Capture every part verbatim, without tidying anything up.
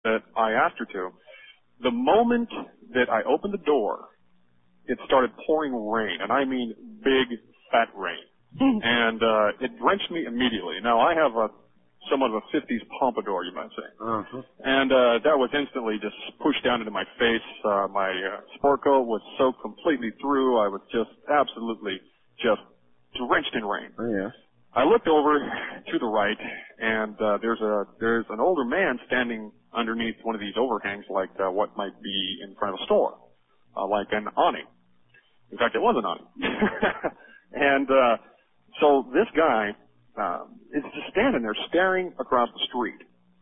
that I asked her to. The moment that I opened the door, it started pouring rain, and I mean big, fat rain. and uh, it drenched me immediately. Now, I have a somewhat of a fifties pompadour, you might say. Uh-huh. And uh, that was instantly just pushed down into my face. Uh, my uh, sport coat was soaked completely through. I was just absolutely just drenched in rain. Oh, yeah. I looked over to the right, and uh, there's a there's an older man standing underneath one of these overhangs, like uh, what might be in front of a store, uh, like an awning. In fact, it was an awning. and uh, so this guy um, is just standing there, staring across the street.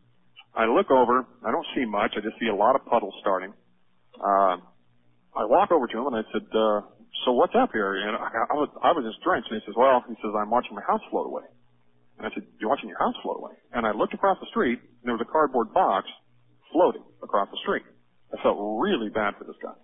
I look over. I don't see much. I just see a lot of puddles starting. Uh, I walk over to him, and I said, uh, so what's up here? And I, I was I was just drenched. And he says, well, he says, I'm watching my house float away. And I said, you're watching your house float away? And I looked across the street, and there was a cardboard box floating across the street. I felt really bad for this guy.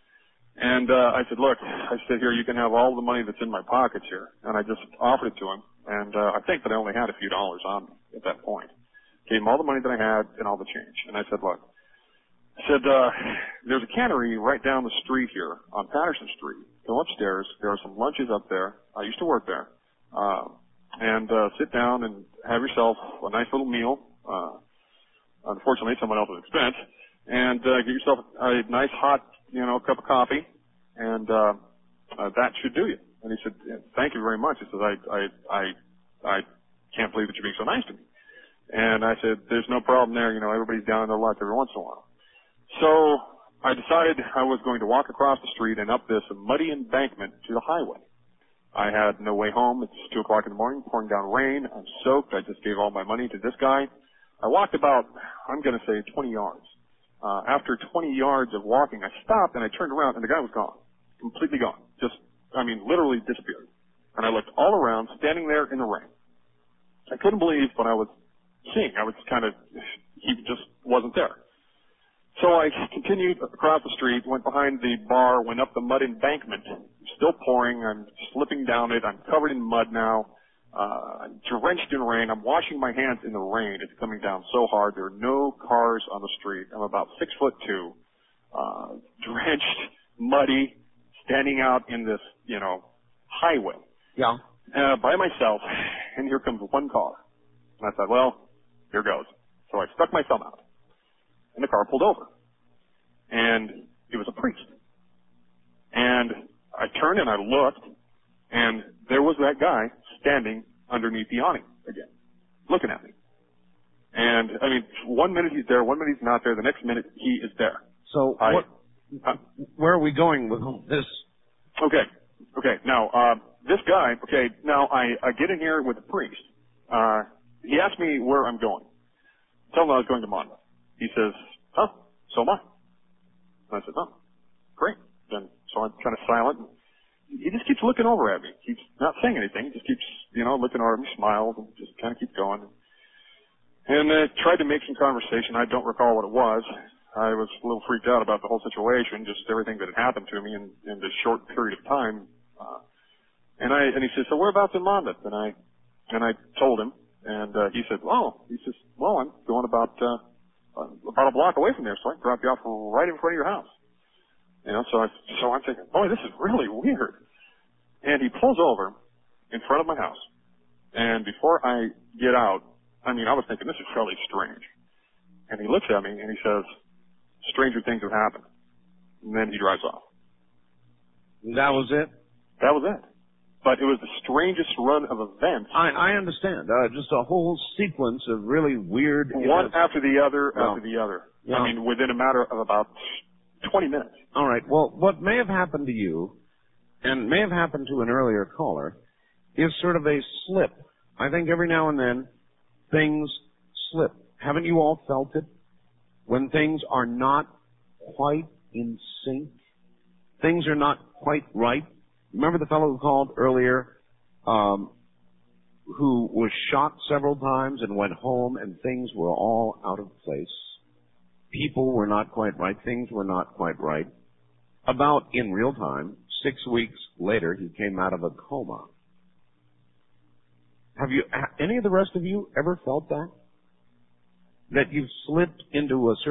And uh, I said, look, I said, here, you can have all the money that's in my pockets here. And I just offered it to him. And uh, I think that I only had a few dollars on me at that point. Gave him all the money that I had and all the change. And I said, look, I said, uh, there's a cannery right down the street here on Patterson Street. Go upstairs. There are some lunches up there. I used to work there. Uh, and uh, sit down and have yourself a nice little meal. Uh, unfortunately, someone else's expense. And uh, get yourself a nice hot, you know, cup of coffee. And uh, uh, that should do you. And he said, thank you very much. He says, I, I, I, I can't believe that you're being so nice to me. And I said, there's no problem there. You know, everybody's down in their luck every once in a while. So I decided I was going to walk across the street and up this muddy embankment to the highway. I had no way home. It's two o'clock in the morning, pouring down rain. I'm soaked. I just gave all my money to this guy. I walked about, I'm going to say, twenty yards. Uh, after twenty yards of walking, I stopped and I turned around and the guy was gone. Completely gone. Just, I mean, literally disappeared. And I looked all around, standing there in the rain. I couldn't believe what I was seeing. I was kind of, he just wasn't there. So I continued across the street, went behind the bar, went up the mud embankment. Still pouring. I'm slipping down it. I'm covered in mud now. Uh, I'm drenched in rain. I'm washing my hands in the rain. It's coming down so hard. There are no cars on the street. I'm about six foot two, uh, drenched, muddy, standing out in this, you know, highway. Yeah. Uh, by myself. And here comes one car. And I thought, well, here goes. So I stuck my thumb out. And the car pulled over. And it was a priest. And I turned and I looked, and there was that guy standing underneath the awning again, looking at me. And, I mean, one minute he's there, one minute he's not there, the next minute he is there. So, I, what, uh, where are we going with this? Okay, okay, now, uh, this guy, okay, now I, I get in here with the priest. Uh, he asked me where I'm going. Tell him I was going to Monmouth. He says, oh, so am I. And I said, oh, great. Then, so I'm kind of silent. He just keeps looking over at me. He's not saying anything. He just keeps, you know, looking over at me, smiles, and just kind of keeps going. And uh, tried to make some conversation. I don't recall what it was. I was a little freaked out about the whole situation, just everything that had happened to me in, in this short period of time. Uh, and I and he said, so whereabouts in Monmouth? And I and I told him, and uh, he said, oh, he says, well, I'm going about uh, about a block away from there, so I can drop you off right in front of your house. You know, so I so I'm thinking, boy, this is really weird. And he pulls over in front of my house, and before I get out, I mean, I was thinking this is really strange. And he looks at me and he says, stranger things have happened. And then he drives off. That was it? That was it. But it was the strangest run of events. I, I understand. Uh, just a whole sequence of really weird One events. after the other, well, after the other. Yeah. I mean, within a matter of about twenty minutes. All right. Well, what may have happened to you, and may have happened to an earlier caller, is sort of a slip. I think every now and then, things slip. Haven't you all felt it? When things are not quite in sync, things are not quite right. Remember the fellow who called earlier, um, who was shot several times and went home and things were all out of place? People were not quite right. Things were not quite right. About in real time, six weeks later, he came out of a coma. Have you, any of the rest of you ever felt that? That you've slipped into a certain